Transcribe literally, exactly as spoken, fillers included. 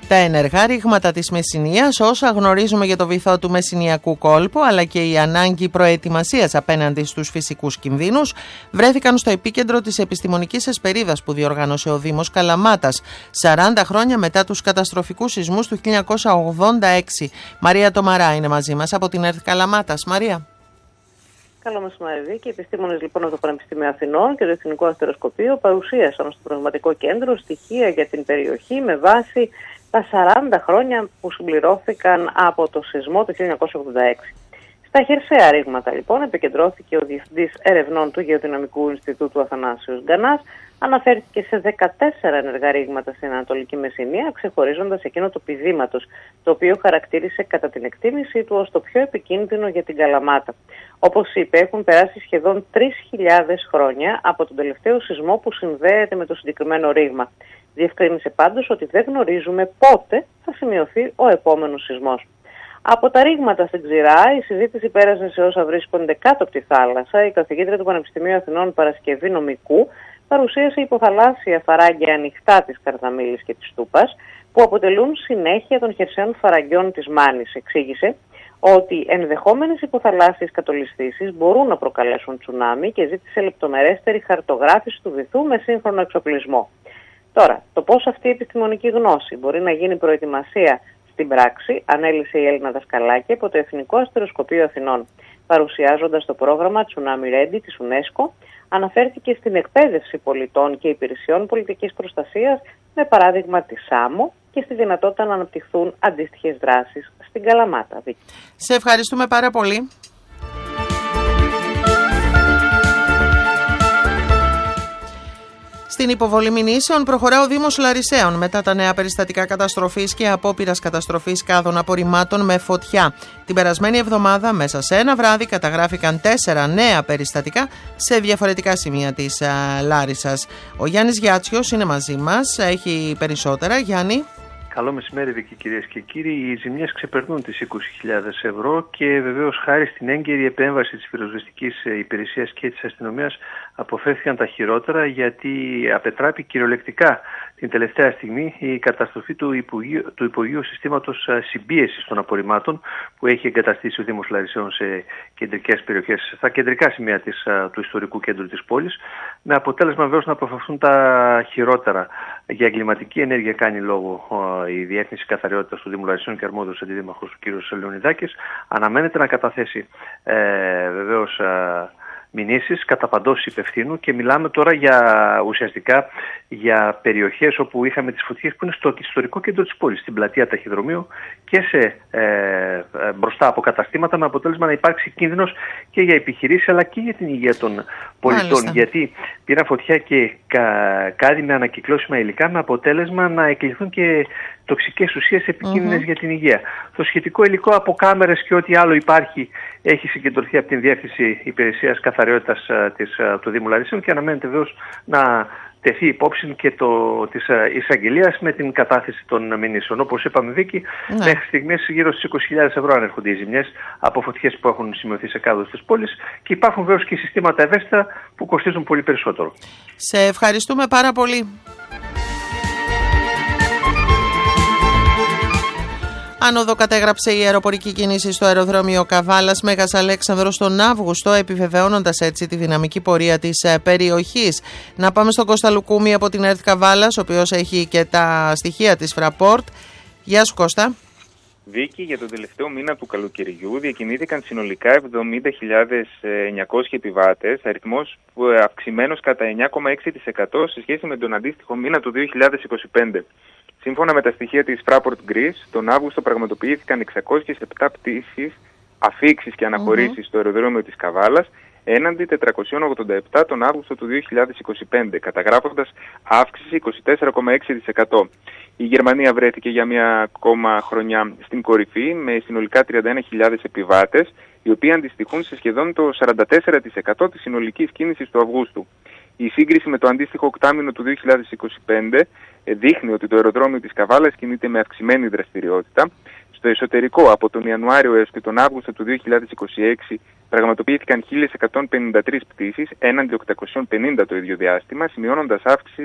Τα ενεργά ρήγματα της Μεσσηνίας, όσα γνωρίζουμε για το βυθό του Μεσσηνιακού κόλπου, αλλά και η ανάγκη προετοιμασίας απέναντι στους φυσικούς κινδύνους, βρέθηκαν στο επίκεντρο της επιστημονικής εσπερίδας που διοργάνωσε ο Δήμος Καλαμάτας, σαράντα χρόνια μετά τους καταστροφικούς σεισμούς του χίλια εννιακόσια ογδόντα έξι. Μαρία Τομαρά είναι μαζί μας από την ΕΡΤ Καλαμάτας. Μαρία. Καλό μεσημέρι, Βίκη. Οι επιστήμονες λοιπόν από το Πανεπιστήμιο Αθηνών και το Εθνικό Αστεροσκοπείο παρουσίασαν στο Πνευματικό Κέντρο στοιχεία για την περιοχή με βάση τα σαράντα χρόνια που συμπληρώθηκαν από το σεισμό του χίλια εννιακόσια ογδόντα έξι. Στα χερσαία ρήγματα λοιπόν επικεντρώθηκε ο Διευθυντής Ερευνών του Γεωδυναμικού Ινστιτούτου Αθανάσιος Γκανάς, αναφέρθηκε σε δεκατέσσερα ενεργά ρήγματα στην Ανατολική Μεσσηνία, ξεχωρίζοντας εκείνο του πηδήματος, το οποίο χαρακτήρισε κατά την εκτίμησή του ως το πιο επικίνδυνο για την Καλαμάτα. Όπως είπε, έχουν περάσει σχεδόν τρεις χιλιάδες χρόνια από τον τελευταίο σεισμό που συνδέεται με το συγκεκριμένο ρήγμα. Διευκρίνησε πάντως ότι δεν γνωρίζουμε πότε θα σημειωθεί ο επόμενος σεισμός. Από τα ρήγματα στην Ξηρά, η συζήτηση πέρασε σε όσα βρίσκονται κάτω από τη θάλασσα. Η καθηγήτρια του Πανεπιστημίου Αθηνών Παρασκευή Νομικού παρουσίασε υποθαλάσσια φαράγγια ανοιχτά της Καρδαμήλης και της Τούπας, που αποτελούν συνέχεια των χερσαίων φαραγγιών της Μάνης. Εξήγησε ότι ενδεχόμενες υποθαλάσσιες κατολισθήσεις μπορούν να προκαλέσουν τσουνάμι και ζήτησε λεπτομερέστερη χαρτογράφηση του βυθού με σύγχρονο εξοπλισμό. Τώρα, το πώς αυτή η επιστημονική γνώση μπορεί να γίνει προετοιμασία στην πράξη, ανέλησε η Έλληνα δασκαλάκη από το Εθνικό Αστεροσκοπείο Αθηνών. Παρουσιάζοντας το πρόγραμμα Tsunami Ready της UNESCO, αναφέρθηκε στην εκπαίδευση πολιτών και υπηρεσιών πολιτικής προστασίας με παράδειγμα τη ΣΑΜΟ και στη δυνατότητα να αναπτυχθούν αντίστοιχες δράσεις στην Καλαμάτα. Σε ευχαριστούμε πάρα πολύ. Στην υποβολή μηνύσεων προχωρά ο Δήμος Λαρισαίων μετά τα νέα περιστατικά καταστροφής και απόπειρας καταστροφής κάδων απορριμμάτων με φωτιά. Την περασμένη εβδομάδα, μέσα σε ένα βράδυ, καταγράφηκαν τέσσερα νέα περιστατικά σε διαφορετικά σημεία της α, Λάρισσας. Ο Γιάννης Γιάτσιος είναι μαζί μας, έχει περισσότερα. Γιάννη. Καλό μεσημέρι, Βίκη, κυρίες και κύριοι. Οι ζημιές ξεπερνούν τις είκοσι χιλιάδες ευρώ και βεβαίως χάρη στην έγκαιρη επέμβαση της πυροσβεστικής υπηρεσίας και της αστυνομίας αποφεύθηκαν τα χειρότερα, γιατί απετράπη κυριολεκτικά την τελευταία στιγμή η καταστροφή του υπογείου, του υπογείου συστήματος συμπίεσης των απορριμμάτων που έχει εγκαταστήσει ο Δήμος Λαρισαίων σε κεντρικές περιοχές, στα κεντρικά σημεία της, του ιστορικού κέντρου της πόλης, με αποτέλεσμα βεβαίως να αποφευθούν τα χειρότερα. Για εγκληματική ενέργεια κάνει λόγο η Διεύθυνση Καθαριότητας του Δήμου Λαρισαίων και αρμόδιος αντιδήμαρχος ο κ. Λεωνιδάκης. Αναμένεται να καταθέσει ε, βεβαίως ε, μηνύσεις κατά παντός υπευθύνου και μιλάμε τώρα για ουσιαστικά για περιοχές όπου είχαμε τις φωτιές που είναι στο ιστορικό κέντρο της πόλης, στην πλατεία Ταχυδρομείου και σε, ε, ε, μπροστά από καταστήματα, με αποτέλεσμα να υπάρξει κίνδυνος και για επιχειρήσεις αλλά και για την υγεία των πολιτών. Μάλιστα. Γιατί πήραν φωτιά και κα, κάτι με ανακυκλώσιμα υλικά, με αποτέλεσμα να εκλειθούν και τοξικές ουσίες επικίνδυνες mm-hmm. για την υγεία. Το σχετικό υλικό από κάμερες και ό,τι άλλο υπάρχει έχει συγκεντρωθεί από την Διεύθυνση Υπηρεσίας Καθαριότητας της, του Δήμου Λαρισαίων και αναμένεται βεβαίως να τεθεί υπόψη και το, της εισαγγελίας με την κατάθεση των μηνύσεων. Όπως είπαμε, Βίκη, ναι. μέχρι στιγμής γύρω στις είκοσι χιλιάδες ευρώ ανέρχονται οι ζημιές από φωτιές που έχουν σημειωθεί σε κάδους της πόλης και υπάρχουν βεβαίως και συστήματα ευαίσθητα που κοστίζουν πολύ περισσότερο. Σε ευχαριστούμε πάρα πολύ. Άνοδο κατέγραψε η αεροπορική κίνηση στο αεροδρόμιο Καβάλας Μέγας Αλέξανδρος τον Αύγουστο, επιβεβαιώνοντας έτσι τη δυναμική πορεία της περιοχής. Να πάμε στον Κώστα Λουκούμη από την ΕΡΤ Καβάλας, ο οποίος έχει και τα στοιχεία της Fraport. Γεια σου, Κώστα. Βίκη, για τον τελευταίο μήνα του καλοκαιριού διακινήθηκαν συνολικά εβδομήντα χιλιάδες εννιακόσιοι επιβάτες, αριθμός αυξημένος κατά εννιά κόμμα έξι τοις εκατό σε σχέση με τον αντίστοιχο μήνα του δύο χιλιάδες είκοσι πέντε. Σύμφωνα με τα στοιχεία της Fraport Greece, τον Αύγουστο πραγματοποιήθηκαν εξακόσιες επτά πτήσεις, αφήξεις και αναχωρήσεις mm-hmm. στο αεροδρόμιο της Καβάλας, έναντι τετρακόσιες ογδόντα επτά τον Αύγουστο του δύο χιλιάδες είκοσι πέντε, καταγράφοντας αύξηση είκοσι τέσσερα κόμμα έξι τοις εκατό. Η Γερμανία βρέθηκε για μια ακόμα χρονιά στην κορυφή, με συνολικά τριάντα ένα χιλιάδες επιβάτες, οι οποίοι αντιστοιχούν σε σχεδόν το σαράντα τέσσερα τοις εκατό της συνολικής κίνησης του Αυγούστου. Η σύγκριση με το αντίστοιχο οκτάμηνο του δύο χιλιάδες είκοσι πέντε δείχνει ότι το αεροδρόμιο της Καβάλας κινείται με αυξημένη δραστηριότητα. Στο εσωτερικό, από τον Ιανουάριο έως και τον Αύγουστο του δύο χιλιάδες είκοσι έξι, πραγματοποιήθηκαν χίλια εκατόν πενήντα τρεις πτήσεις, έναντι οκτακόσιες πενήντα το ίδιο διάστημα, σημειώνοντας αύξηση